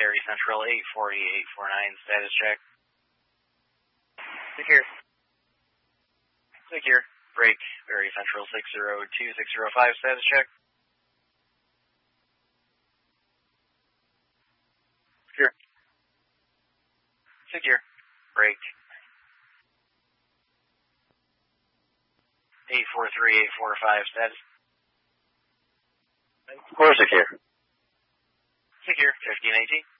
Very Central 840-849, status check. Secure. Secure. Break, Very Central 602-605, status check. Secure. Secure. Break. 843-845, status. Core secure. Secure, 1518.